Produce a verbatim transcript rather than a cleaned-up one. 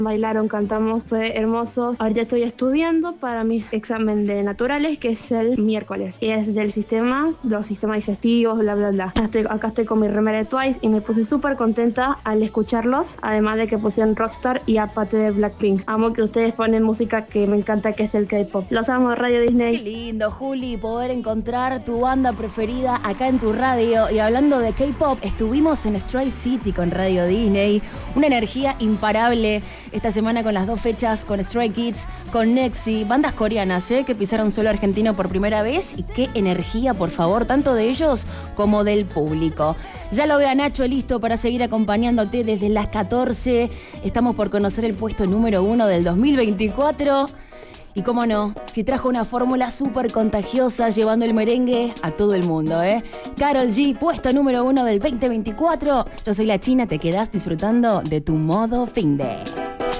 Bailaron, cantamos, fue hermoso. Ahorita estoy estudiando para mi examen de naturales, que es el miércoles. Y es del sistema, los sistemas digestivos, bla, bla, bla. Acá estoy, acá estoy con mi remera de Twice y me puse súper contenta al escucharlos. Además de que pusieron Rockstar y aparte de Blackpink. Amo que ustedes ponen música que me encanta, que es el K-pop. Los amo, Radio Disney. Qué lindo, Juli, poder encontrar tu banda preferida acá en tu radio. Y hablando de K-pop, estuvimos en Stray City con Radio Disney. Una energía imparable esta semana con las dos fechas, con Stray Kids, con Nexi, bandas coreanas, ¿eh? que pisaron suelo argentino por primera vez. Y qué energía, por favor, tanto de ellos como del público. Ya lo veo a Nacho listo para seguir acompañándote desde las catorce. Estamos por conocer el puesto número uno del dos mil veinticuatro. Y cómo no, si trajo una fórmula súper contagiosa llevando el merengue a todo el mundo, ¿eh? Karol G, puesto número uno del veinte veinticuatro. Yo soy la China, te quedás disfrutando de tu modo fin de.